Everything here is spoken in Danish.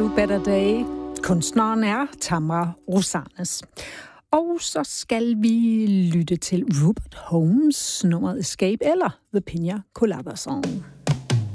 Better Day. Kunstneren er Tamra Rosanes. Og så skal vi lytte til Rupert Holmes, nummeret Escape eller The Pina Colada Song.